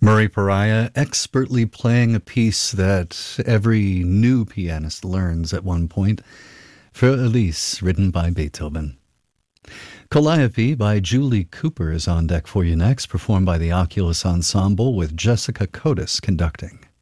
Murray Pariah expertly playing a piece that every new pianist learns at one point, Für Elise, written by Beethoven. Calliope by Julie Cooper is on deck for you next, performed by the Oculus Ensemble with Jessica Kotis conducting.